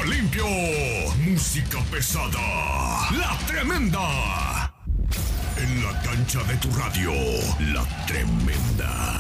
limpio. Música pesada. La Tremenda. En la cancha de tu radio. La Tremenda.